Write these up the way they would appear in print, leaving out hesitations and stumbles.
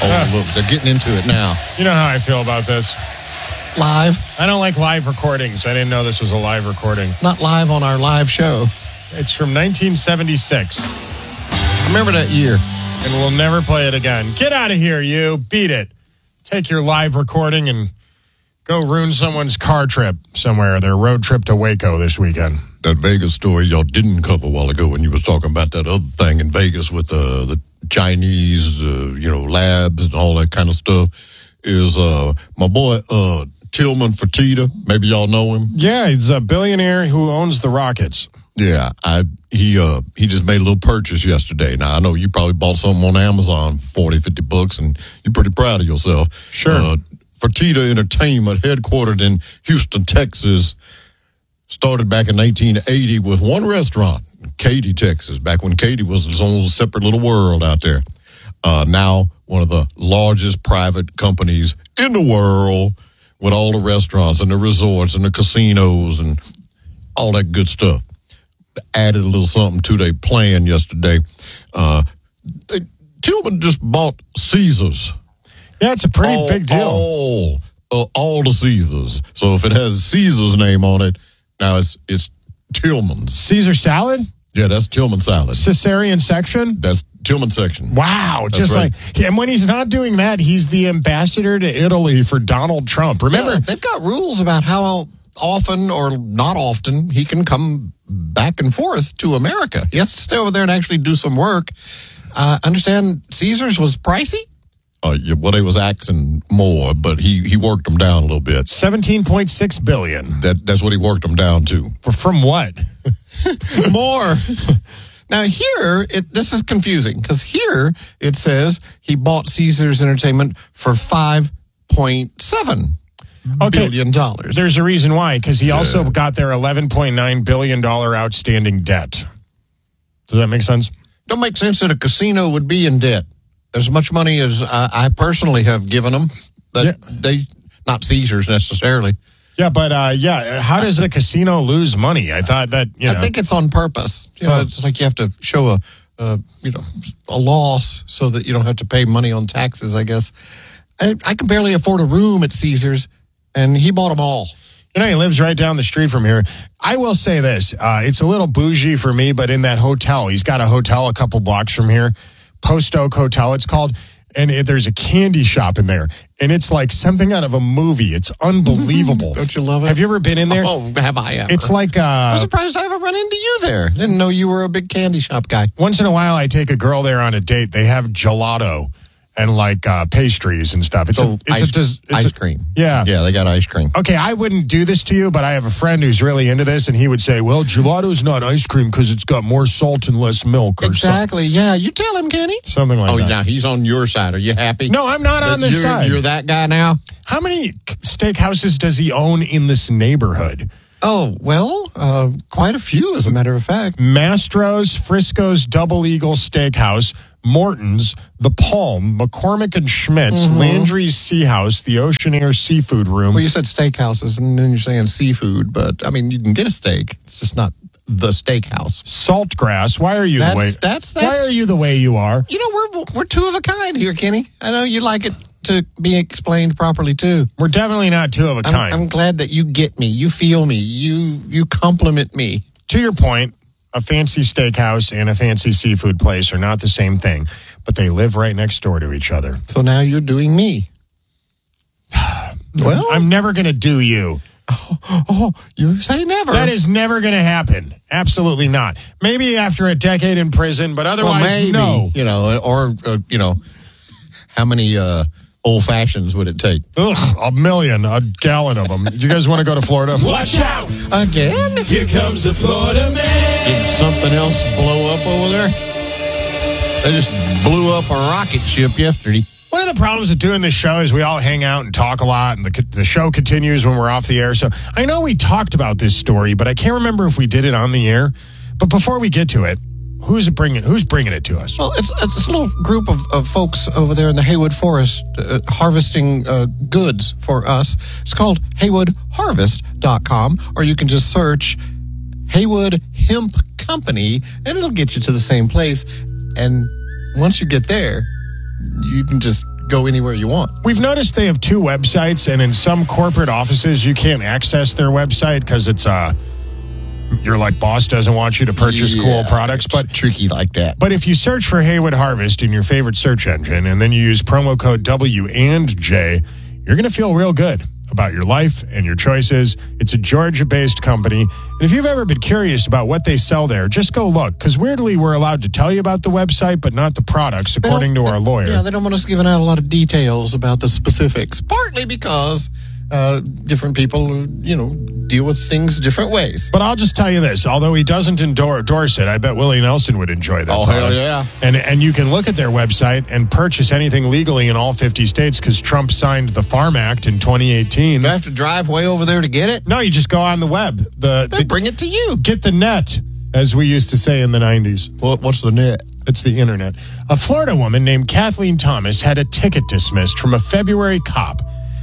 Oh, look, they're getting into it now. You know how I feel about this. Live. I don't like live recordings. I didn't know this was a live recording. Not live on our live show. It's from 1976. Remember that year. And we'll never play it again. Get out of here, you. Beat it. Take your live recording and go ruin someone's car trip somewhere, their road trip to Waco this weekend. That Vegas story y'all didn't cover a while ago when you was talking about that other thing in Vegas with the Chinese, labs and all that kind of stuff is my boy Tillman Fertitta. Maybe y'all know him. Yeah, he's a billionaire who owns the Rockets. Yeah, he just made a little purchase yesterday. Now, I know you probably bought something on Amazon for $40-$50, and you're pretty proud of yourself. Sure. Fertitta Entertainment, headquartered in Houston, Texas, started back in 1980 with one restaurant, Katy, Texas, back when Katy was its own separate little world out there. Now, one of the largest private companies in the world with all the restaurants and the resorts and the casinos and all that good stuff. Added a little something to their plan yesterday. Tillman just bought Caesars. Yeah, it's a pretty big deal. All the Caesars. So if it has Caesar's name on it, now it's Tillman's. Caesar salad? Yeah, that's Tillman salad. Cesarean section? That's Tillman section. Wow. That's just right. and when he's not doing that, he's the ambassador to Italy for Donald Trump. Remember? Yeah, they've got rules about how often or not often he can come back and forth to America. He has to stay over there and actually do some work. Understand Caesars was pricey? Well, they was asking more, but he worked them down a little bit. $17.6 billion. That's what he worked them down to. From what? More. Now here, this is confusing because here it says he bought Caesars Entertainment for $5.7 billion. There's a reason why, because he also got their $11.9 billion outstanding debt. Does that make sense? Don't make sense that a casino would be in debt. As much money as I personally have given them, but not Caesars necessarily. Yeah, but how does a casino lose money? I thought that, I think it's on purpose. It's like you have to show a loss so that you don't have to pay money on taxes, I guess. I can barely afford a room at Caesars, and he bought them all. He lives right down the street from here. I will say this. It's a little bougie for me, but in that hotel, he's got a hotel a couple blocks from here, Post Oak Hotel, it's called. And there's a candy shop in there. And it's like something out of a movie. It's unbelievable. Don't you love it? Have you ever been in there? Oh, have I ever? It's like... I'm surprised I haven't run into you there. Didn't know you were a big candy shop guy. Once in a while, I take a girl there on a date. They have gelato and like pastries and stuff. It's ice cream. Yeah. Yeah, they got ice cream. Okay, I wouldn't do this to you, but I have a friend who's really into this, and he would say, well, gelato's not ice cream because it's got more salt and less milk. Or exactly, yeah. You tell him, Kenny. Something like that. Oh, yeah, he's on your side. Are you happy? No, I'm not on this side. You're that guy now? How many steakhouses does he own in this neighborhood? Oh, well, quite a few, as a matter of fact. Mastro's, Frisco's Double Eagle Steakhouse, Morton's, The Palm, McCormick and Schmidt's, Landry's Sea House, the Oceanair Seafood Room. Well, you said steakhouses, and then you're saying seafood, but, I mean, you can get a steak. It's just not the steakhouse. Saltgrass. Why are you the way... Why are you the way you are? We're two of a kind here, Kenny. I know you like it to be explained properly, too. We're definitely not two of a kind. I'm glad that you get me. You feel me. You compliment me. To your point, a fancy steakhouse and a fancy seafood place are not the same thing, but they live right next door to each other. So now you're doing me. Well, I'm never going to do you. Oh, you say never. That is never going to happen. Absolutely not. Maybe after a decade in prison, but otherwise, no. How many old fashions would it take? Ugh, a million, a gallon of them. You guys want to go to Florida? Watch out! Again? Here comes the Florida man. Did something else blow up over there? They just blew up a rocket ship yesterday. One of the problems with doing this show is we all hang out and talk a lot, and the show continues when we're off the air. So I know we talked about this story, but I can't remember if we did it on the air. But before we get to it, who's bringing it to us? Well, it's a little group of folks over there in the Haywood Forest harvesting goods for us. It's called HaywoodHarvest.com, or you can just search Haywood Hemp Company, and it'll get you to the same place. And once you get there, you can just go anywhere you want. We've noticed they have two websites, and in some corporate offices, you can't access their website because it's your boss doesn't want you to purchase cool products. But tricky like that. But if you search for Haywood Harvest in your favorite search engine, and then you use promo code W&J, you're going to feel real good about your life and your choices. It's a Georgia-based company. And if you've ever been curious about what they sell there, just go look. Because weirdly, we're allowed to tell you about the website, but not the products, according to our lawyer. Yeah, they don't want us giving out a lot of details about the specifics, partly because different people, deal with things different ways. But I'll just tell you this. Although he doesn't endorse it, I bet Willie Nelson would enjoy that. Oh, hell yeah. And you can look at their website and purchase anything legally in all 50 states because Trump signed the Farm Act in 2018. Do I have to drive way over there to get it? No, you just go on the web. They bring it to you. Get the net, as we used to say in the 90s. What's the net? It's the internet. A Florida woman named Kathleen Thomas had a ticket dismissed from a February cop.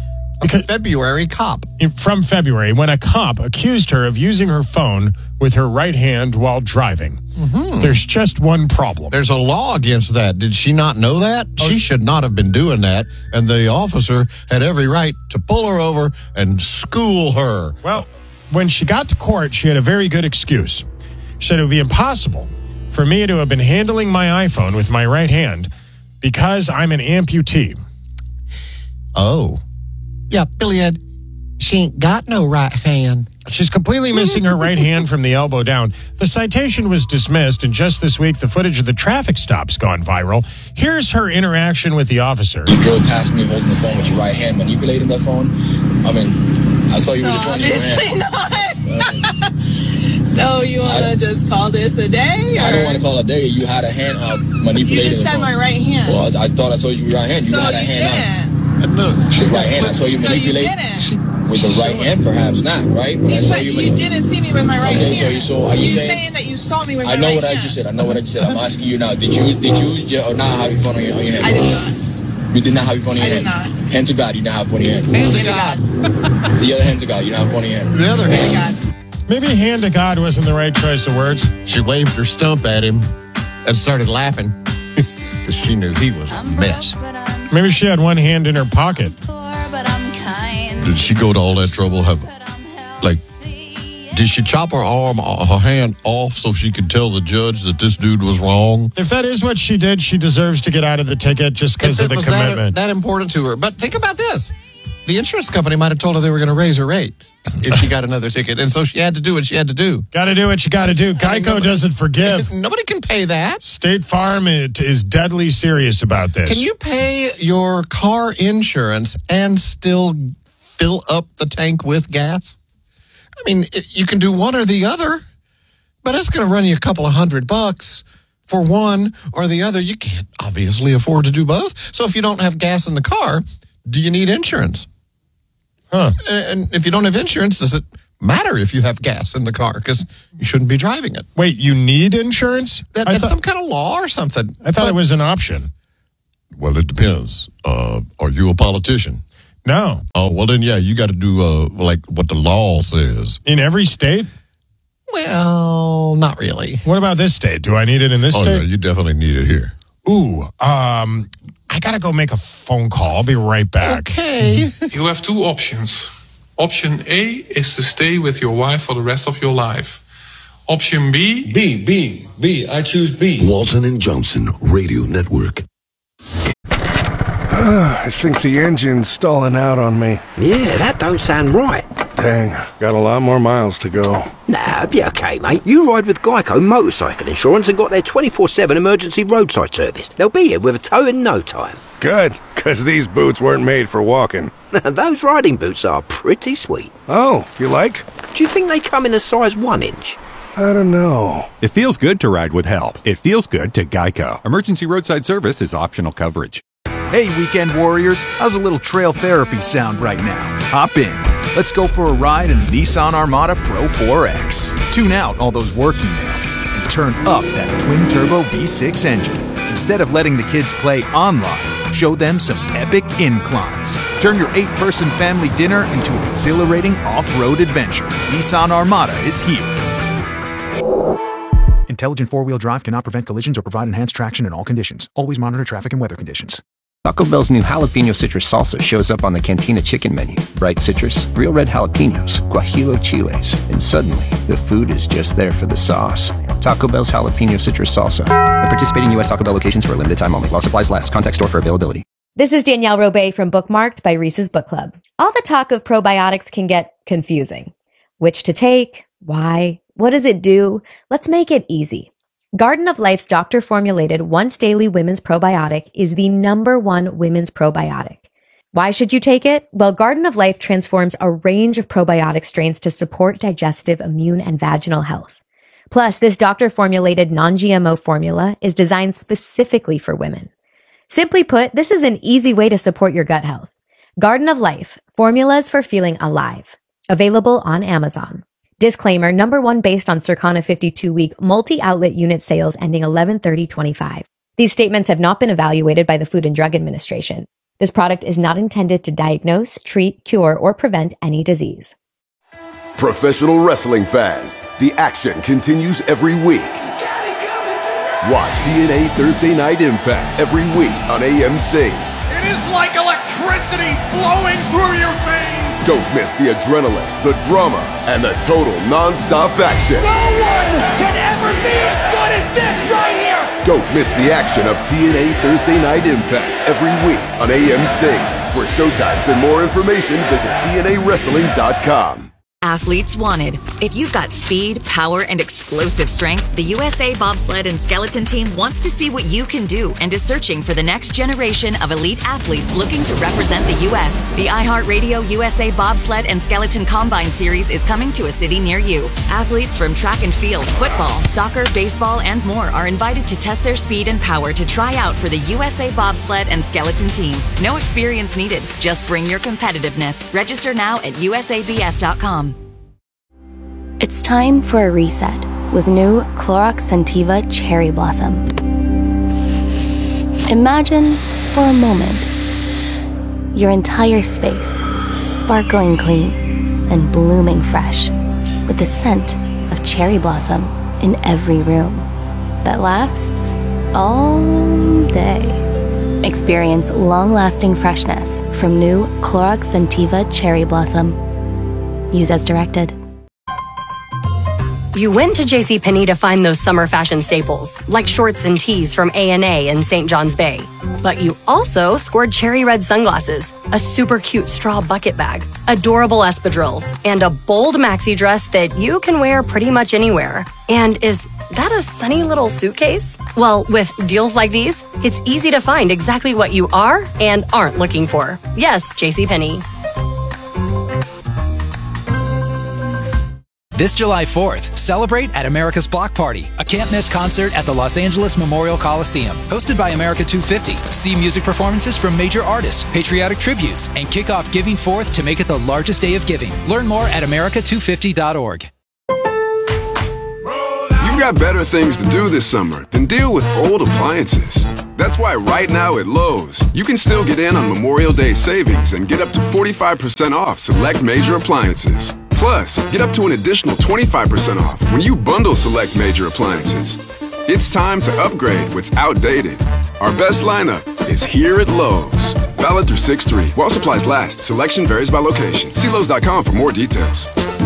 From February, when a cop accused her of using her phone with her right hand while driving. Mm-hmm. There's just one problem. There's a law against that. Did she not know that? She should not have been doing that, and the officer had every right to pull her over and school her. Well, when she got to court, she had a very good excuse. She said it would be impossible for me to have been handling my iPhone with my right hand because I'm an amputee. Oh. Yeah, Billy Ed, she ain't got no right hand. She's completely missing her right hand from the elbow down. The citation was dismissed, and just this week, the footage of the traffic stop's gone viral. Here's her interaction with the officer. You drove past me holding the phone with your right hand, manipulating that phone. I mean, I saw you with the phone in your hand. Not. So you want to just call this a day? Or? I don't want to call it a day. You had a hand manipulating. You just said my right hand. Well, I thought I saw you with your right hand. You had a hand out. And look, she's right hand. I saw you manipulate with the right hand, perhaps not, right? But I saw you. You didn't see me with my right hand. Okay, so are you saying that you saw me with my right hand? I know what I just said. I'm asking you now. Did you or not have your phone on your hand? I did not. You did not have your phone in your hand? I did not. Hand to God, you didn't have phone in your hand. Hand to God. The other hand to God, you didn't have phone in your hand. The other hand. Maybe hand to God wasn't the right choice of words. She waved her stump at him and started laughing because she knew he was a mess. Maybe she had one hand in her pocket. Did she go to all that trouble? Did she chop her hand off so she could tell the judge that this dude was wrong? If that is what she did, she deserves to get out of the ticket just because of the commitment. That important to her. But think about this. The insurance company might have told her they were going to raise her rate if she got another ticket. And so she had to do what she had to do. Got to do what you got to do. Geico doesn't forgive. Nobody can pay that. State Farm is deadly serious about this. Can you pay your car insurance and still fill up the tank with gas? I mean, you can do one or the other, but it's going to run you a couple of $100 for one or the other. You can't obviously afford to do both. So if you don't have gas in the car, do you need insurance? Huh. And if you don't have insurance, does it matter if you have gas in the car? Because you shouldn't be driving it. Wait, you need insurance? That's some kind of law or something. I thought it was an option. Well, it depends. Are you a politician? No. Oh, well then, yeah, you got to do what the law says. In every state? Well, not really. What about this state? Do I need it in this state? Oh, no, you definitely need it here. Ooh, I got to go make a phone call. I'll be right back. Okay. You have two options. Option A is to stay with your wife for the rest of your life. Option B. B. I choose B. Walton and Johnson Radio Network. I think the engine's stalling out on me. Yeah, that don't sound right. Dang, got a lot more miles to go. Nah, be okay, mate. You ride with Geico Motorcycle Insurance and got their 24/7 emergency roadside service. They'll be here with a tow in no time. Good, because these boots weren't made for walking. Those riding boots are pretty sweet. Oh, you like? Do you think they come in a size 1 inch? I don't know. It feels good to ride with help. It feels good to Geico. Emergency roadside service is optional coverage. Hey, weekend warriors, how's a little trail therapy sound right now? Hop in. Let's go for a ride in the Nissan Armada Pro 4X. Tune out all those work emails and turn up that twin-turbo V6 engine. Instead of letting the kids play online, show them some epic inclines. Turn your 8-person family dinner into an exhilarating off-road adventure. Nissan Armada is here. Intelligent four-wheel drive cannot prevent collisions or provide enhanced traction in all conditions. Always monitor traffic and weather conditions. Taco Bell's new jalapeno citrus salsa shows up on the Cantina chicken menu. Bright citrus, real red jalapenos, guajillo chiles, and suddenly the food is just there for the sauce. Taco Bell's jalapeno citrus salsa. At participating U.S. Taco Bell locations for a limited time only. While supplies last. Contact store for availability. This is Danielle Robay from Bookmarked by Reese's Book Club. All the talk of probiotics can get confusing. Which to take? Why? What does it do? Let's make it easy. Garden of Life's doctor-formulated once-daily women's probiotic is the #1 women's probiotic. Why should you take it? Well, Garden of Life transforms a range of probiotic strains to support digestive, immune, and vaginal health. Plus, this doctor-formulated non-GMO formula is designed specifically for women. Simply put, this is an easy way to support your gut health. Garden of Life, formulas for feeling alive. Available on Amazon. Disclaimer, #1 based on Circana 52-week multi-outlet unit sales ending 11/30/25. These statements have not been evaluated by the Food and Drug Administration. This product is not intended to diagnose, treat, cure, or prevent any disease. Professional wrestling fans, the action continues every week. Watch TNA Thursday Night Impact every week on AMC. It is like electricity flowing through your veins. Don't miss the adrenaline, the drama, and the total non-stop action. No one can ever be as good as this right here. Don't miss the action of TNA Thursday Night Impact every week on AMC. For showtimes and more information, visit TNAWrestling.com. Athletes wanted. If you've got speed, power, and explosive strength, the USA Bobsled and Skeleton Team wants to see what you can do and is searching for the next generation of elite athletes looking to represent the U.S. The iHeartRadio USA Bobsled and Skeleton Combine Series is coming to a city near you. Athletes from track and field, football, soccer, baseball, and more are invited to test their speed and power to try out for the USA Bobsled and Skeleton Team. No experience needed. Just bring your competitiveness. Register now at usabs.com. It's time for a reset with new Clorox Scentiva Cherry Blossom. Imagine, for a moment, your entire space sparkling clean and blooming fresh with the scent of cherry blossom in every room that lasts all day. Experience long-lasting freshness from new Clorox Scentiva Cherry Blossom. Use as directed. You went to JCPenney to find those summer fashion staples, like shorts and tees from A&A and St. John's Bay. But you also scored cherry red sunglasses, a super cute straw bucket bag, adorable espadrilles, and a bold maxi dress that you can wear pretty much anywhere. And is that a sunny little suitcase? Well, with deals like these, it's easy to find exactly what you are and aren't looking for. Yes, JCPenney. This July 4th, celebrate at America's Block Party, a can't-miss concert at the Los Angeles Memorial Coliseum. Hosted by America 250, see music performances from major artists, patriotic tributes, and kick off Giving Forth to make it the largest day of giving. Learn more at america250.org. You've got better things to do this summer than deal with old appliances. That's why right now at Lowe's, you can still get in on Memorial Day savings and get up to 45% off select major appliances. Plus, get up to an additional 25% off when you bundle select major appliances. It's time to upgrade what's outdated. Our best lineup is here at Lowe's. Valid through 6/3. While supplies last, selection varies by location. See Lowe's.com for more details.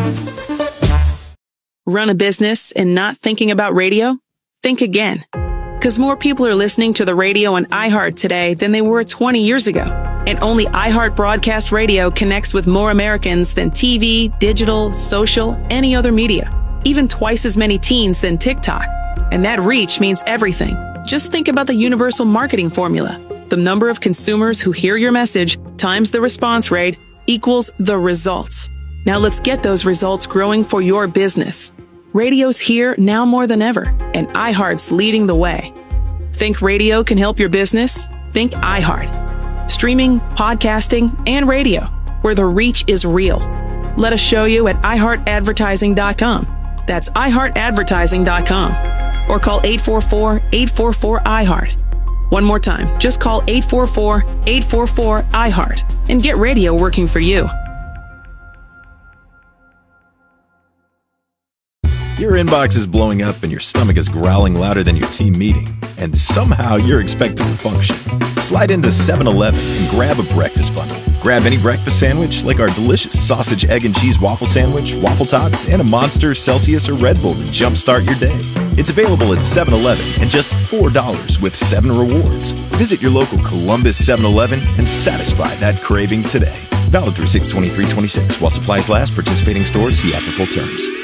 Run a business and not thinking about radio? Think again. Because more people are listening to the radio on iHeart today than they were 20 years ago. And only iHeart Broadcast Radio connects with more Americans than TV, digital, social, any other media. Even twice as many teens than TikTok. And that reach means everything. Just think about the universal marketing formula. The number of consumers who hear your message times the response rate equals the results. Now let's get those results growing for your business. Radio's here now more than ever, and iHeart's leading the way. Think radio can help your business? Think iHeart. Streaming, podcasting, and radio, where the reach is real. Let us show you at iHeartAdvertising.com. That's iHeartAdvertising.com. Or call 844-844-iHeart. One more time, just call 844-844-iHeart and get radio working for you. Your inbox is blowing up and your stomach is growling louder than your team meeting, and somehow you're expected to function. Slide into 7-Eleven and grab a breakfast bundle. Grab any breakfast sandwich like our delicious sausage, egg, and cheese waffle sandwich, waffle tots, and a Monster, Celsius, or Red Bull to jumpstart your day. It's available at 7-Eleven and just $4 with 7 rewards. Visit your local Columbus 7-Eleven and satisfy that craving today. Valid through 6/23/26 while supplies last. Participating stores, see app for full terms.